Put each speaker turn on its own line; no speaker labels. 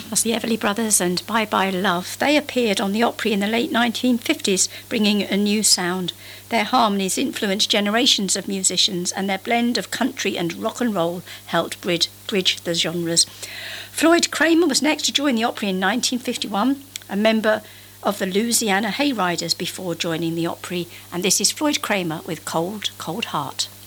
That's the Everly Brothers and Bye Bye Love. They appeared on the Opry in the late 1950s, bringing a new sound. Their harmonies influenced generations of musicians, and their blend of country and rock and roll helped bridge the genres. Floyd Kramer was next to join the Opry in 1951, a member of the Louisiana Hayriders before joining the Opry, and this is Floyd Kramer with Cold, Cold Heart.